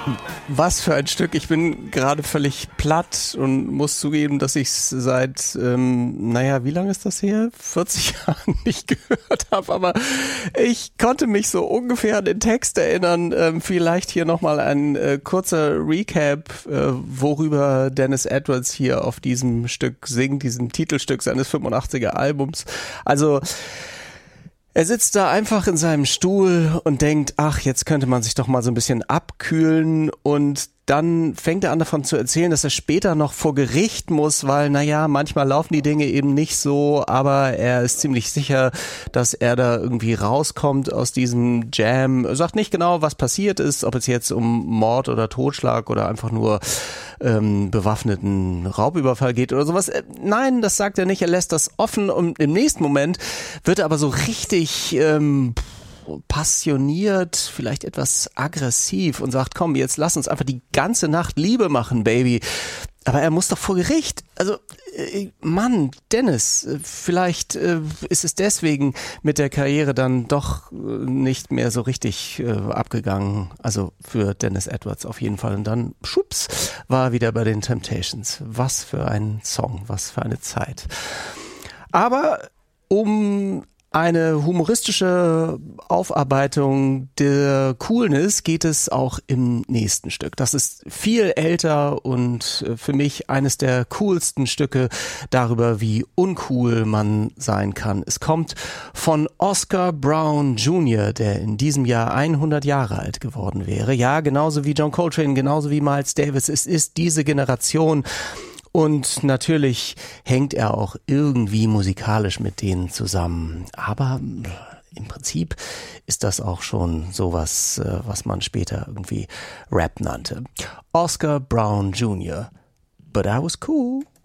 Was für ein Stück. Ich bin gerade völlig platt und muss zugeben, dass ich es seit, wie lange ist das her? 40 Jahren nicht gehört habe, aber ich konnte mich so ungefähr an den Text erinnern. Vielleicht hier nochmal ein kurzer Recap, worüber Dennis Edwards hier auf diesem Stück singt, diesem Titelstück seines 85er Albums. Also, er sitzt da einfach in seinem Stuhl und denkt, ach, jetzt könnte man sich doch mal so ein bisschen abkühlen, und dann fängt er an davon zu erzählen, dass er später noch vor Gericht muss, weil, manchmal laufen die Dinge eben nicht so, aber er ist ziemlich sicher, dass er da irgendwie rauskommt aus diesem Jam. Er sagt nicht genau, was passiert ist, ob es jetzt um Mord oder Totschlag oder einfach nur bewaffneten Raubüberfall geht oder sowas. Nein, das sagt er nicht, er lässt das offen, und im nächsten Moment wird er aber so richtig passioniert, vielleicht etwas aggressiv und sagt, komm, jetzt lass uns einfach die ganze Nacht Liebe machen, Baby. Aber er muss doch vor Gericht. Also, Mann, Dennis, vielleicht ist es deswegen mit der Karriere dann doch nicht mehr so richtig abgegangen. Also für Dennis Edwards auf jeden Fall. Und dann, schwupps, war er wieder bei den Temptations. Was für ein Song, was für eine Zeit. Aber um eine humoristische Aufarbeitung der Coolness geht es auch im nächsten Stück. Das ist viel älter und für mich eines der coolsten Stücke darüber, wie uncool man sein kann. Es kommt von Oscar Brown Jr., der in diesem Jahr 100 Jahre alt geworden wäre. Ja, genauso wie John Coltrane, genauso wie Miles Davis. Es ist diese Generation. Und natürlich hängt er auch irgendwie musikalisch mit denen zusammen. Aber im Prinzip ist das auch schon sowas, was man später irgendwie Rap nannte. Oscar Brown Jr. But I was cool.